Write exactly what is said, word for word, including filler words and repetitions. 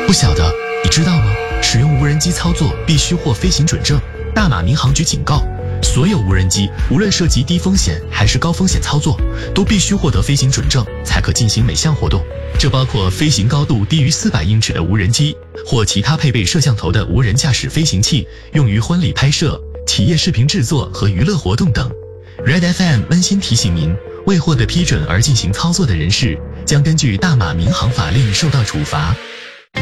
不晓得，你知道吗？使用无人机操作必须获飞行准证。大马民航局警告，所有无人机无论涉及低风险还是高风险操作，都必须获得飞行准证才可进行每项活动。这包括飞行高度低于四百英尺的无人机，或其他配备摄像头的无人驾驶飞行器，用于婚礼拍摄、企业视频制作和娱乐活动等。Red F M 温馨提醒您，未获得批准而进行操作的人士，将根据大马民航法令受到处罚。